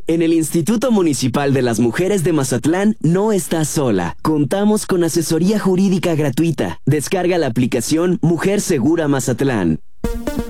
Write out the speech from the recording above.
En el Instituto Municipal de las Mujeres de Mazatlán no estás sola. Contamos con asesoría jurídica gratuita. Descarga la aplicación Mujer Segura Mazatlán.